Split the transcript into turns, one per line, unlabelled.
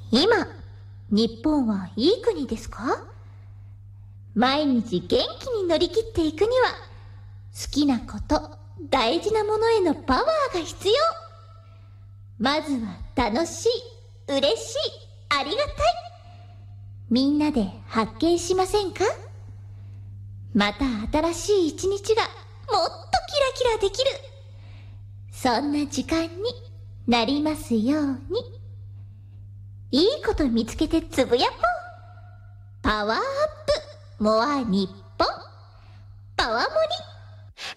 今、日本はいい国ですか？毎日元気に乗り切っていくには、好きなこと、大事なものへのパワーが必要。まずは楽しい、嬉しい、ありがたい。みんなで発見しませんか？また新しい一日がもっとキラキラできる。そんな時間になりますように。いいこと見つけてつぶやこう。パワーアップモア日本。パワモリ。